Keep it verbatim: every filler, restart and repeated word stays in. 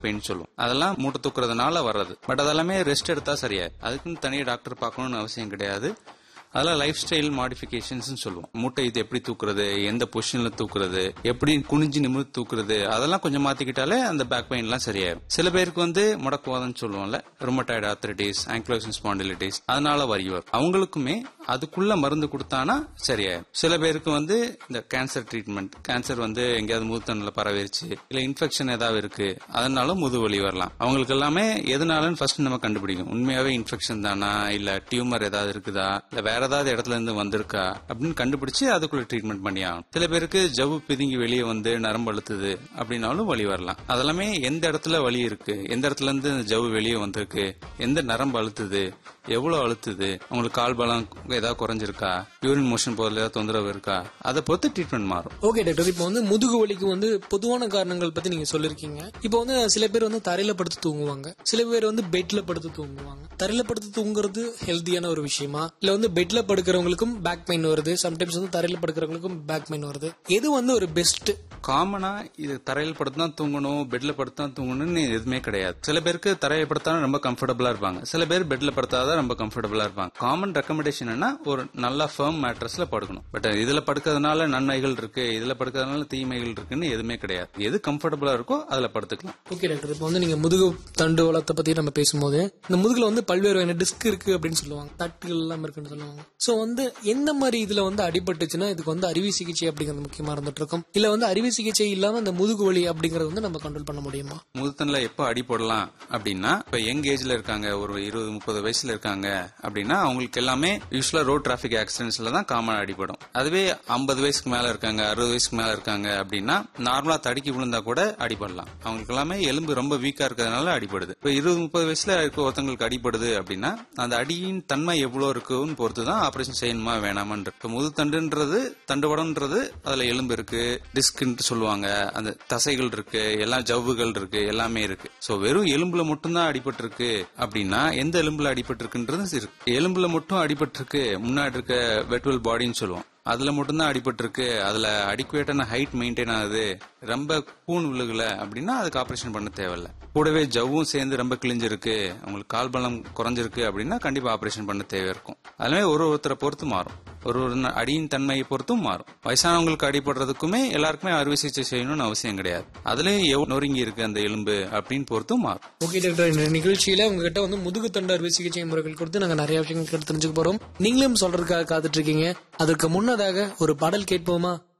Pain சொல்லுவோம். அதெல்லாம் மூட்டை தூக்குறதுனால வர்றது. பட் அதெல்லாமே ரெஸ்ட் எடுத்தா சரியாய். அதுக்குன்னு தனியாக டாக்டர் பார்க்கணும்னு அவசியம் கிடையாது. அதெல்லாம் லைஃப் ஸ்டைல் மாடிஃபிகேஷன்ஸ் சொல்லுவோம். மூட்டை இது எப்படி தூக்குறது, எந்த பொசிஷன்ல தூக்குறது, எப்படி குனிஞ்சு நிமிர்ந்து தூக்குறது, அதெல்லாம் கொஞ்சம் மாத்திக்கிட்டாலே அந்த பேக் பெயின் எல்லாம் சரியாயிரும். சில பேருக்கு வந்து முடக்குவாதம் சொல்லுவோம்ல, ருமட்டாய்டு ஆர்த்ரைட்டிஸ், ஆங்கிலோசிங் ஸ்பாண்டிலைட்டிஸ், அதனால வரி வரும். அவங்களுக்குமே அதுக்குள்ள மருந்து கொடுத்தானா சரியாயிரும். சில பேருக்கு வந்து இந்த கேன்சர் ட்ரீட்மெண்ட், கேன்சர் வந்து எங்கேயாவது முதுத்தண்டில் பரவிருச்சு, இல்ல இன்ஃபெக்ஷன் ஏதாவது இருக்கு, அதனால முதுவலி வரலாம். அவங்களுக்கு எல்லாமே எதனாலன்னு ஃபர்ஸ்ட் நம்ம கண்டுபிடிக்கும். உண்மையாவே இன்ஃபெக்ஷன் தானா, இல்ல டியூமர் ஏதாவது இருக்குதா, இல்ல வேற ஏதாவது இடத்துல இருந்து வந்திருக்கா அப்படின்னு கண்டுபிடிச்சு அதுக்குள்ள ட்ரீட்மெண்ட் பண்ணி ஆகும். சில பேருக்கு ஜவ்வு பிதுங்கி வெளியே வந்து நரம்பு அழுத்துது அப்படின்னாலும் வலி வரலாம். அதெல்லாமே எந்த இடத்துல வலி இருக்கு, எந்த இடத்துல இருந்து ஜவ்வு வெளியே வந்திருக்கு, எந்த நரம்பு அழுத்துது, எவ்வளவு அழுத்துது, உங்களுக்கு கால் பலம் ஏதாவது குறைஞ்சிருக்கா, யூரின் மோஷன் போதில் ஏதாவது தொந்தரவு இருக்கா, அதை பொறுத்து ட்ரீட்மெண்ட் மாறும். ஓகே டாக்டர், இப்போ வந்து முதுகு வலிக்கு வந்து பொதுவான காரணங்கள் பத்தி நீங்க சொல்லிருக்கீங்க. இப்போ வந்து சில பேர் வந்து தரையில படுத்து தூங்குவாங்க, சில பேர் வந்து பெட்ல படுத்து தூங்குவாங்க. தரையில படுத்து தூங்குறது ஹெல்தியான ஒரு விஷயமா, இல்ல வந்து பெட்ல படுக்கிறவங்களுக்கும் பேக் பெயின் வருது, சம்டைம்ஸ் வந்து தரையில படுக்கிறவங்களுக்கும் பேக் பெயின் வருது, எது வந்து ஒரு பெஸ்ட்? காமனா இது தரையில் படுத்துதான் தூங்கணும், பெட்ல படுத்துதான் தூங்கணும்னு எதுவுமே கிடையாது. சில பேருக்கு தரையை படுத்தாலும் ரொம்ப கம்ஃபர்டபுளா இருப்பாங்க, சில பேர் பெட்ல படுத்தாதான் ரொம்ப கம்ஃபர்டபுளா இருப்பாங்க. காமன் ரெக்கமெண்டேஷன் என்ன, ஒரு நல்ல ஃபர்ம் மேட்ரஸ்ல படுக்கணும். பட் இதுல படுக்கிறதுனால நன்மைகள் இருக்கு, இதுல படுக்கிறதுனால தீமைகள் இருக்குன்னு எதுவுமே கிடையாது. எது கம்ஃபர்டபுளா இருக்கோ அதுல படுத்துக்கலாம். ஓகே டாக்டர், இப்போ வந்து நீங்க முதுகு தண்டு வளத்தை பத்தி நம்ம பேசும்போது இந்த முதுகுல வந்து பல்வேறு வகையான டிஸ்க் இருக்கு அப்படின்னு சொல்லுவாங்க, தட்டுகள் எல்லாம் இருக்குன்னு சொல்லுவாங்க. சோ வந்து எந்த மாதிரி இதுல வந்து அடிபட்டுச்சுன்னா இதுக்கு வந்து அறுவை சிகிச்சை அப்படிங்கிறது முக்கியமா இருந்துட்டு இருக்கும், இல்ல வந்து அறுவை சிகிச்சை இல்லாம அந்த முதுகு வலி அப்படிங்கறது வந்து நம்ம கண்ட்ரோல் பண்ண முடியுமா? முதுகுத்தண்டுல எப்ப அடிபடலாம் அப்படின்னா, இப்ப யங் ஏஜ்ல இருக்காங்க, ஒரு இருபது முப்பது வயசுல இருக்காங்க அப்படின்னா அவங்களுக்கு எல்லாமே யூஸ்வலா ரோட் டிராபிக் ஆக்சிடென்ட்ஸ்ல தான் காமன் அடிபடும். அதுவே ஐம்பது வயசுக்கு மேல இருக்காங்க, அறுபது வயசுக்கு மேல இருக்காங்க அப்படின்னா நார்மலா தடுக்கி விழுந்தா கூட அடிபடலாம். அவங்களுக்கு எல்லாமே எலும்பு ரொம்ப வீக்கா இருக்கிறதுனால அடிபடுது. இப்ப இருபது முப்பது வயசுல இருக்க ஒருத்தங்களுக்கு அடிபடுது அப்படின்னா அந்த அடியின் தன்மை எவ்வளவு இருக்குன்னு பொறுத்து தான் ஆபரேஷன் செய்யணுமா வேணாமன்ற. இப்ப முதுதண்டுன்றது தண்டுவடம்ன்றது அதுல எலும்பு இருக்கு, டிஸ்க்னு சொல்லுவாங்க, அந்த தசைகள் இருக்கு, எல்லாம் ஜவ்வுகள் இருக்கு, எல்லாமே இருக்கு. சோ வெறும் எலும்புல மட்டும் தான் அடிபட்டு இருக்கு அப்படின்னா எந்த எலும்புல அடிபட்டு இருக்குன்றது இருக்கு. எலும்புல மட்டும் அடிபட்டு இருக்கு, முன்னாடி இருக்க வெர்டிபிரல் பாடின்னு சொல்லுவோம், அதுல மட்டும்தான் அடிபட்டு இருக்கு, அதுல அடிக்குவேட்டான ஹைட் மெயின்டைன் ஆகுது, ரொம்ப கூன் விழுகல அப்படின்னா அதுக்கு ஆபரேஷன் பண்ண தேவையில்ல. கூடவே ஜவ்வும் சேர்ந்து ரொம்ப கிழிஞ்சிருக்கு, உங்களுக்கு கால் பலம் குறைஞ்சிருக்கு அப்படின்னா கண்டிப்பா ஆபரேஷன் பண்ண தேவை இருக்கும். அதுவே ஒரு ஒருத்தரை பொறுத்து மாறும், ஒரு ஒரு அடியின் தன்மையை பொறுத்தும் மாறும். வயசானவங்களுக்கு அடிபடுறதுக்குமே எல்லாருக்குமே அறுவை சிகிச்சை செய்யணும்னு அவசியம் கிடையாது. அதுலயும் எவ்வளவு நொறுங்கி இருக்கு அந்த எலும்பு அப்படின்னு பொறுத்தும் மாறும். ஓகே டாக்டர், இந்த நிகழ்ச்சியில உங்ககிட்ட வந்து முதுகு தண்டு அறுவை சிகிச்சை முறைகள் கொடுத்து நாங்க நிறைய விஷயங்கள் தெரிஞ்சுக்க போறோம். நீங்களும் சொல்றதுக்காக காத்துட்டு இருக்கீங்க. அதற்கு முன்னதாக ஒரு பாடல் கேட்போமா?